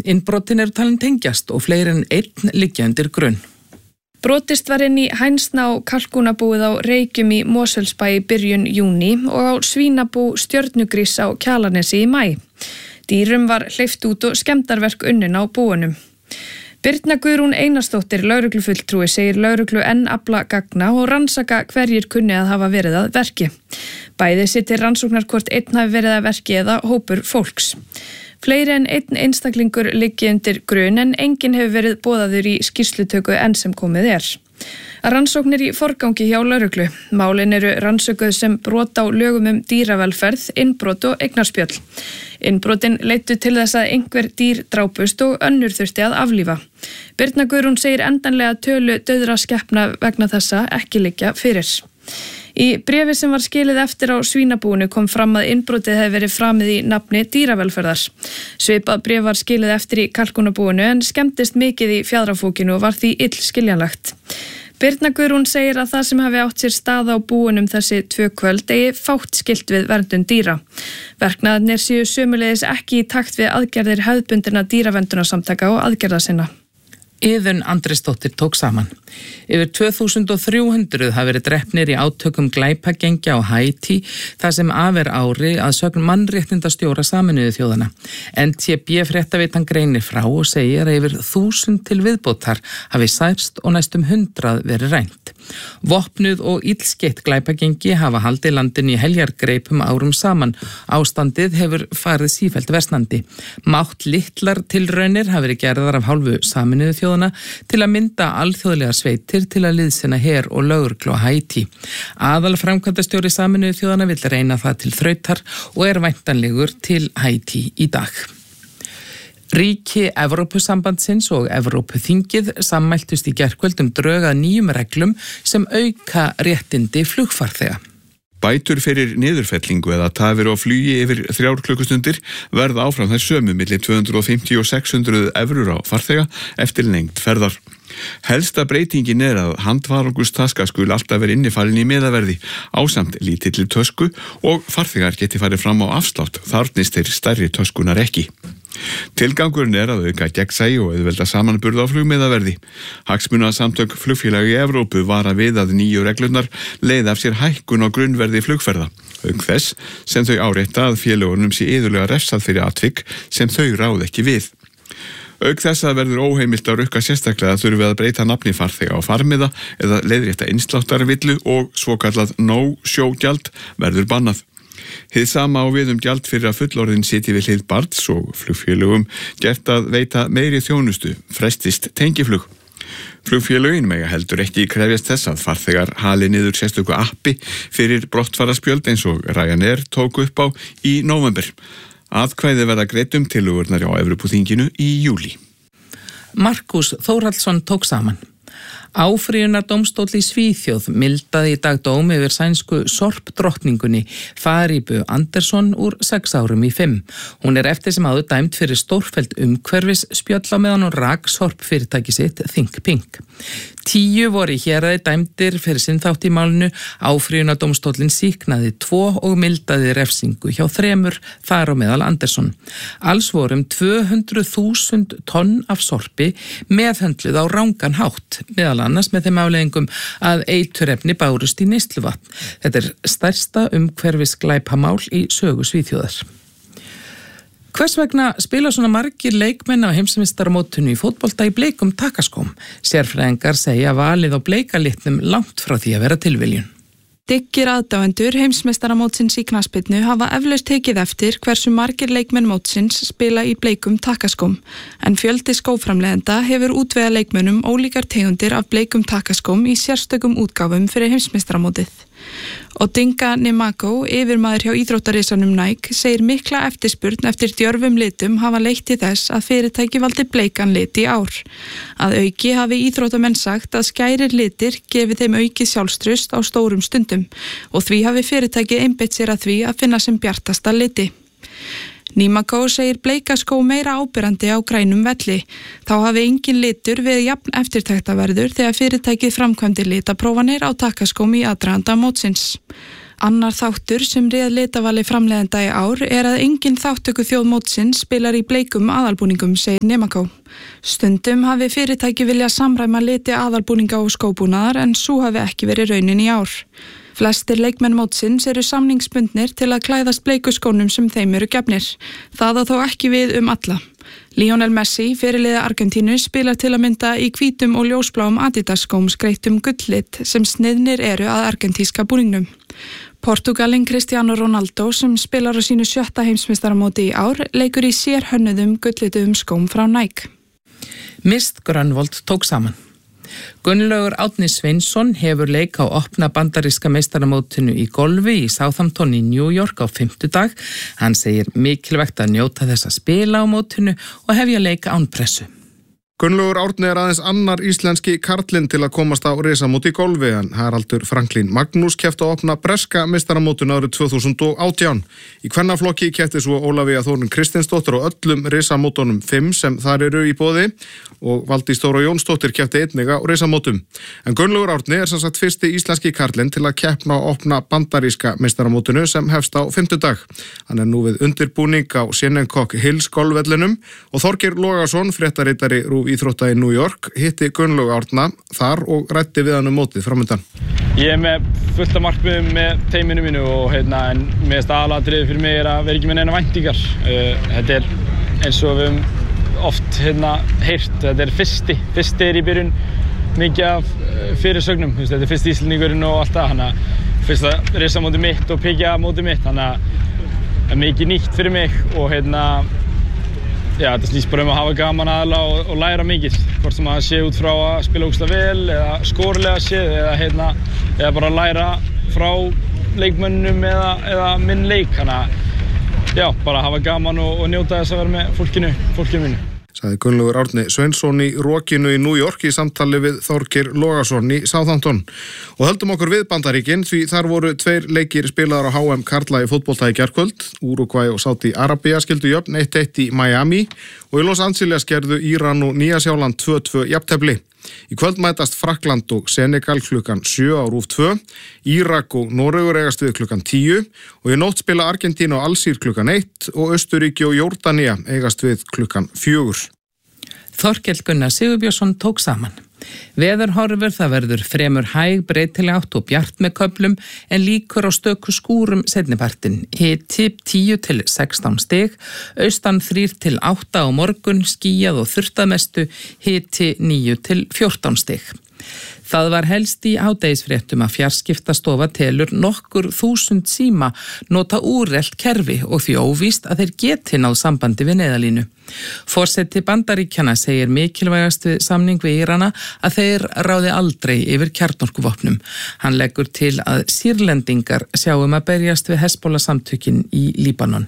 Innbrotin eru talin tengjast og fleiri en einn liggja undir grunn. Brotist var inn í hænsna og kalkúnabúið á Reykjum í Mosfellsbæ í byrjun júní og á svínabú Stjörnugrís á Kjalarnesi í maí. Dýrum var hleypt út og skemmdarverk unnin á búunum. Birna Guðrún Einarsdóttir, lögreglufulltrúi, segir lögreglu enn afla gagna og rannsaka hverjir kunni að hafa verið að verki. Bæði sittir rannsóknar hvort einn hafi verið að verki eða hópur fólks. Fleiri en einn einstaklingur liggi undir grun en enginn hefur verið boðaður í skýrslutöku enn sem komið er. Rannsóknir í forgangi hjá lögreglu. Málin eru rannsökuð sem brot á lögum dýravelferð, innbrot og eignarspjöll. Innbrotin leiddu til þess að einhver dýr drápust og önnur þurfti að aflífa. Birna Guðrún segir endanlega tölu dauðra skepna vegna þessa ekki liggja fyrir. Í bréfi sem var skilið eftir á svínabúinu kom fram að innbrotið hefði verið framið í nafni dýravelferðar. Svipað bréf var skilið eftir í kalkúnabúinu en skemmtist mikið í fjaðrafókinu og var því illskiljanlegt. Birna Guðrún segir að það sem hafi átt sér stað á búinum þessi 2 kvöld eigi fátt skylt við verndun dýra. Verknaðarnir séu sömuleiðis ekki í takt við aðgerðir hefðbundinna dýraverntunarsamtaka og aðgerða sinna. Iðunn Andrésdóttir tók saman. Yfir 2300 hafa verið drepnir í átökum glæpagengja á Haítí þar sem af ári að sögn mannréttindastjóra Sameinuðu þjóðanna. NTB fréttaveitan greinir frá og segir að yfir 1000 til viðbótar hafi særst og næstum 100 verið rænt. Vopnuð og illskeitt glæpagengi hafa haldið landinu í heljargreipum árum saman. Ástandið hefur farið sífellt versnandi. Mátt litlar tilraunir hafa verið gerðar af hálfu Sameinuðu þjóðanna til að mynda alþjóðlegar sveitir til að liðsinna her og lögreglu á Haítí. Aðalframkvæmdastjóri Sameinuðu þjóðanna vill reyna það til þrautar og er væntanlegur til Haítí í dag. Ríki Evrópusambandsins og Evrópuþingið sammæltust í gærkvöld drög að nýjum reglum sem auka réttindi flugfarþega. Bætur fyrir niðurfellingu eða tafir á flugi yfir 3 klukkustundir verða áfram þær sömu milli 250 og 600 evrur á farþega eftir lengd ferðar. Helsta breytingin er að handfarangustaska skuli alltaf vera innifalin í miðaverði ásamt lítilli tösku og farþegar geti farið fram á afslátt þarfnist þeir stærri töskunar ekki. Tilgangurinn er að auka gegnsæi og auðvelda samanburð á flugmiðaverði. Hagsmunasamtök flugfélaga í Evrópu vara við að nýju reglurnar leiða af sér hækkun á grunnverði flugferða. Auk þess sem þau árétta að félögunum sé iðulega refsað fyrir atvik sem þau ráð ekki við. Auk þess að verður óheimilt að rukka sérstaklega þurfi að breyta nafni farþega á farmiða eða leiðrétta innsláttarvillu og svokallað no-show-gjald verður bannað. Hið sama á við gjald fyrir að fullorðin sitji við hlið barns og flugfélögum gert að veita meiri þjónustu, frestist tengiflug. Flugfélögin mega heldur ekki krefjast þess að farþegar hali niður sérstöku appi fyrir brottfararspjöld eins og Ryanair tók upp á í nóvember. Atkvæði verða greitt tillögurnar á Evrópuþinginu í júlí. Markus Þórhallsson tók saman. Áfrýjunardómstóll í Svíþjóð mildaði í dag dóm yfir sænsku sorpdrottningunni Faribu Andersson úr 6 árum í 5. Hún er eftir sem áður dæmd fyrir stórfelld umhverfisspjöll á meðan hún rak sorpfyrirtæki sitt Think Pink. 10 voru í héraði dæmdir fyrir sinn þátt í málinu. Áfrýjunardómstóllinn sýknaði 2 og mildaði refsingu hjá 3, þar á meðal Andersson. Alls voru 200.000 tonn af sorpi meðhöndluð á rangan hátt, meðal annars með þeim afleiðingum að eiturefni bárust í neysluvatn. Þetta er stærsta umhverfisglæpamál í sögu Svíþjóðar. Hvers vegna spila svona margir leikmenn á heimsmeistaramótinu í fótbolta í bleikum takaskóm? Sérfræðingar segja valið á bleikalitnum langt frá því að vera tilviljun. Dyggir aðdáendur heimsmeistaramótsins í knattspyrnu hafa eflaust tekið eftir hversu margir leikmenn mótsins spila í bleikum takaskóm, en fjöldi skóframleiðenda hefur útvegað leikmönnum ólíkar tegundir af bleikum takaskóm í sérstökum útgáfum fyrir heimsmeistaramótið. Odinga Nemako, yfirmaður hjá íþróttarisanum Nike, segir mikla eftirspurn eftir djörfum litum hafa leitt til þess að fyrirtæki valdi bleikan lit í ár. Að auki hafi íþróttamenn sagt að skærir litir gefi þeim aukið sjálfstraust á stórum stundum og því hafi fyrirtækið einbeitt sér að því að finna sem bjartasta liti. Nemako segir bleika skó meira áberandi á grænum velli. Þá hafi engin litur verið jafn eftirtektarverður þegar fyrirtækið framkvæmdi litaprófanir á takaskóm í aðdraganda mótsins. Annar þáttur sem réð litavali framleiðenda í ár að engin þáttöku þjóð mótsins spilar í bleikum aðalbúningum, segir Nemakó. Stundum hafi fyrirtæki viljað samræma liti aðalbúninga og skóbúnaðar en sú hafi ekki verið raunin í ár. Flestir leikmenn mótsins eru samningsbundnir til að klæðast bleikuskónum sem þeim eru gefnir. Það á þó ekki við alla. Lionel Messi, fyrirliði Argentínu, spilar til að mynda í hvítum og ljósbláum Adidas skóm skreyttum gulllit sem sniðnir eru að argentíska búningnum. Portugalinn Cristiano Ronaldo, sem spilar á sínu 7. heimsmeistaramóti í ár, leikur í sérhönnuðum gullituðum skóm frá Nike. Mist Grönvold tók saman. Gunnlaugur Árni Sveinsson hefur leik á opna bandaríska meistaramótinu í golfi í Southampton í New York á 5. dag. Hann segir mikilvægt að njóta þess að spila á mótinu og hefja leik án pressu. Gunnlaugur Árni aðeins annar íslenski karlinn til að komast á risamóti í golfi en Haraldur Franklín Magnús keppti á opna breska meistaramótinu árið 2018. Í kvennaflokki keppti svo Ólafía Þórunn Kristinsdóttir á öllum risamótunum 5 sem þar eru í boði og Valdís Þóra Jónsdóttir keppti einnig á risamótum. En Gunnlaugur Árni sem sagt fyrsti íslenski karlinn til að keppna á opna bandaríska meistaramótinu sem hefst á 5. dag. Hann nú við undirbúning á Shenancock Hills golfvellinum og Þorgeir Logason, fréttaritari RÚV íþrótta í New York, hitti Gunnlaug Árna þar og ræddi við hann mótið framundan. Ég með fullt af markmiðum með teiminu mínu og en mest aðalatriði fyrir mig að vera ekki með neina væntingar. Þetta eins og við höfum oft heyrt, þetta fyrsti í byrjun mikið af fyrirsögnum, þetta fyrsti Íslendingurinn og allt það, þannig að fyrsta risamótið mitt og pikja mótið mitt, þannig að mikið nýtt fyrir mig og þetta snýst bara að hafa gaman aðalega og læra mikið, hvort sem að sé út frá að spila ógeðslega vel eða skórulega séð eða bara læra frá leikmönnum eða minn leik, þannig að bara hafa gaman og njóta þess að vera með fólkinu mínu. Sagði Gunnlaugur Árni Sveinsson í rokinu í New York í samtali við Þorgeir Logason í Southampton. Og höldum okkur við Bandaríkin því þar voru 2 leikir spilaðar á HM karla í fótbolta í gærkvöld. Úrúgvæ og Sádi Arabía skildu jöfn 1-1 í Miami og í Los Angeles gerðu Íran og Nýja-Sjáland 2-2 jafntefli. Í kvöld mætast Frakkland og Senegal klukkan 7 á RÚV 2, Írak og Noregur eigast við klukkan 10 og í nótt spila Argentína og Alsír klukkan 1 og Austurríki og Jórdanía eigast við klukkan 4. Þorkell Gunnar Sigurbjörnsson tók saman. Veðurhorfur það verður fremur hæg, breytileg átt og bjart með köflum en líkur á stöku skúrum seinnipartinn. Hiti 10 til 16 stig, austan 3 til 8 á morgun, skýjað og þurrtamestu, hiti 9 til 14 stig. Það var helst í hádegisfréttum að fjarskiptastofa telur nokkur þúsund síma nota úrelt kerfi og því óvíst að þeir geti náð sambandi við neyðalínu. Forseti Bandaríkjanna segir mikilvægast við samning við Írana að þeir ráði aldrei yfir kjarnorkuvopnum. Hann leggur til að Sýrlendingar sjáum að berjast við Hezbollah-samtökin í Líbanon.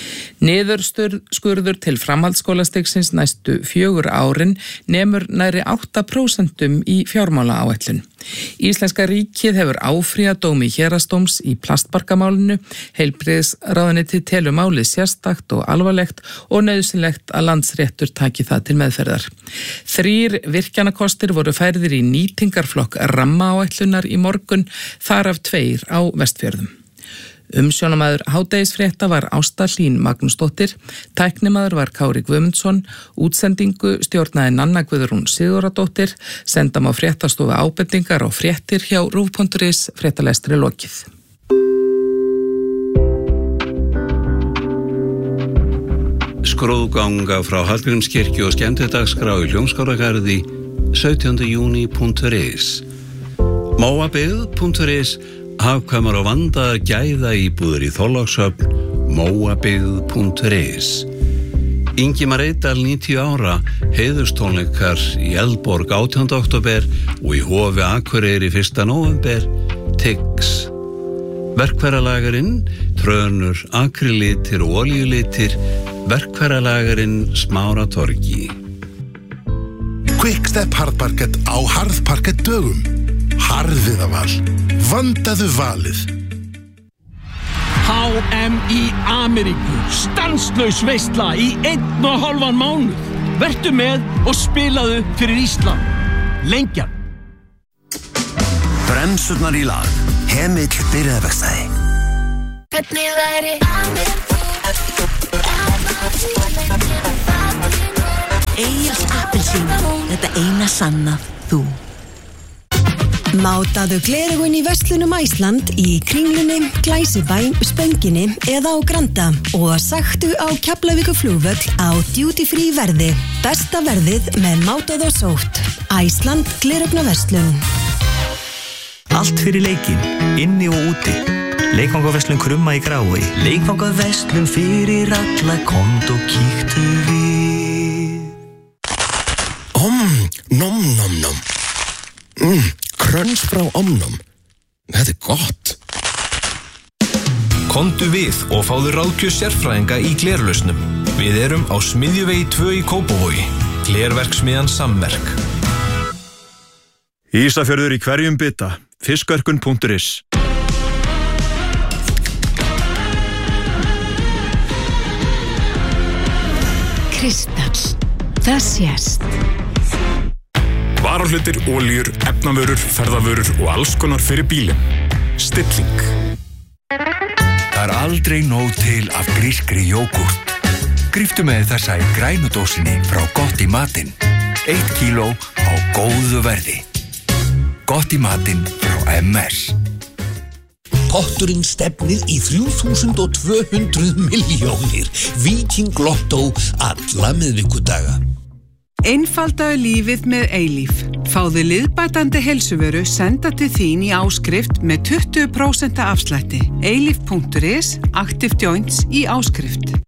Niðurskurður til framhaldsskólastigsins næstu 4 árin nemur nærri 8% í fjármálaáætlun. Íslenska ríkið hefur áfrýjað dómi héraðsdóms í plastbarkamálinu, heilbrigðisráðuneytið telur málið sérstakt og alvarlegt og nauðsynlegt að Landsréttur taki það til meðferðar. 3 virkjanakostir voru færðir í nýtingarflokk rammaáætlunar í morgun, þar af 2 á Vestfjörðum. Umsjónamaður hádegisfrétta var Ásta Hlín Magnúsdóttir, tæknimaður var Kári Guðmundsson, útsendingu stjórnaði Nanna Guðrún Sigurðardóttir, senda má fréttastofu ábendingar og fréttir hjá RÚV.is, fréttalestri lokið. Skrúðganga frá Hallgrímskirkju og skemmtidagskrá í Hljómskálagarði 17juni.is Móabyggð.is Hafkvæmar og vandaðar gæða íbúðir í Þorlákshöfn, móabyggð.is Ingimar Eydal 90 ára, heiðurstónleikar í Eldborg 18. október og í Hofi Akureyri 1. nóvember, Tix. Verkfæralagarinn, trönur, akrilitir og olíulitir, verkfæralagarinn Smáratorgi. Quickstep harðparkett á harðparkett dögum. Harðviðaval. Vandaðu valið. HM í Ameríku. Stanslaus veisla í 1,5 mánuð. Vertu með og spilaðu fyrir Ísland. Lengjan. Bremsurnar í lag. Hemill byrjaðverkstæði. Hvernig væri Egils appelsín, þetta eina sanna þú. Mátaðu gleraugun í verslunum Æsland í Kringlunni, Glæsibæ, Spönginni eða á Granda og sagtu á Keflavíkurflugvöll á duty free verði. Besta verðið með mátað og sótt. Æsland gleraugnarverslun. Allt fyrir leikinn, inni og úti. Leikvangaverslun Krumma í Grái. Leikvangaverslun fyrir alla, komdu og kíktu við. Nom, nom, nom. Kröns frá Omnom. Þetta gott. Komdu við og fáðu ráðgjöf sérfræðinga í glerlausnum. Við erum á Smiðjuvegi 2 í Kópavogi. Glerverksmiðjan Samverk. Ísafjörður í hverjum bita. Fiskverkun.is. Kristall. Það sést. Varahlutir, oljur, efnavörur, ferðavörur og alls konar fyrir bílinn. Stilling. Það aldrei nóg til af grískri jógurt. Gríptu með þessa í grænudósinni frá Gott í matinn. 1 kíló á góðu verði. Gott í matinn frá MS. Potturinn stefnir í 3200 milljónir. Viking Lotto alla miðvikudaga. Einfaldaðu lífið með Eilíf. Fáðu liðbætandi heilsuvöru senda til þín í áskrift með 20% afslætti. Eilíf.is, Active Joints í áskrift.